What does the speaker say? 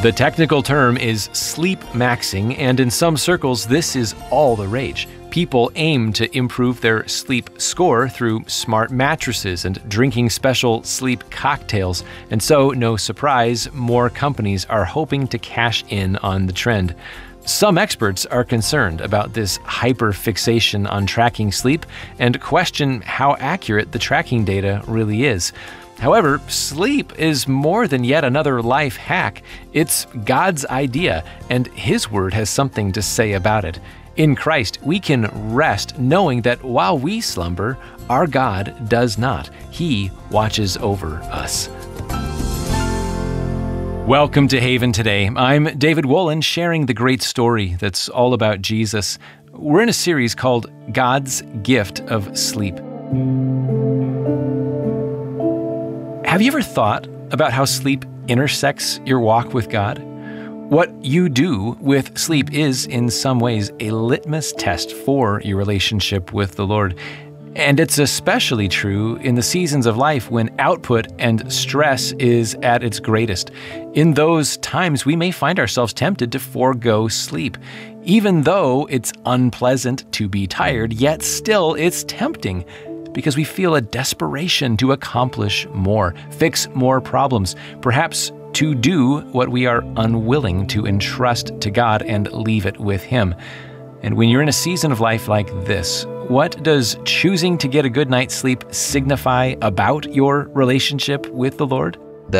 The technical term is sleep maxing, and in some circles, this is all the rage. People aim to improve their sleep score through smart mattresses and drinking special sleep cocktails. And so, no surprise, more companies are hoping to cash in on the trend. Some experts are concerned about this hyperfixation on tracking sleep and question how accurate the tracking data really is. However, sleep is more than yet another life hack. It's God's idea, and His Word has something to say about it. In Christ, we can rest knowing that while we slumber, our God does not. He watches over us. Welcome to Haven Today. I'm David Wolin, sharing the great story that's all about Jesus. We're in a series called God's Gift of Sleep. Have you ever thought about how sleep intersects your walk with God? What you do with sleep is, in some ways, a litmus test for your relationship with the Lord. And it's especially true in the seasons of life when output and stress is at its greatest. In those times, we may find ourselves tempted to forego sleep. Even though it's unpleasant to be tired, yet still it's tempting, because we feel a desperation to accomplish more, fix more problems, perhaps to do what we are unwilling to entrust to God and leave it with Him. And when you're in a season of life like this, what does choosing to get a good night's sleep signify about your relationship with the Lord?